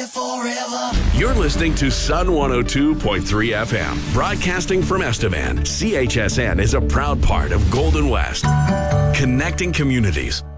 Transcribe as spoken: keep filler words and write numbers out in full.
here forever. You're listening to Sun one oh two point three F M, broadcasting from Estevan. C H S N is a proud part of Golden West, connecting communities.